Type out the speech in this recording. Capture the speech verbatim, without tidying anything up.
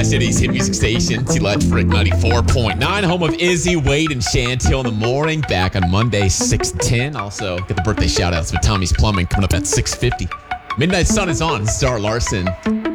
City's hit music station, Electric ninety-four point nine, home of Izzy, Wade, and Chantil in the morning. Back on Monday, six ten. Also, get the birthday shout outs with Tommy's Plumbing coming up at six fifty. Midnight Sun is on. Star Larson.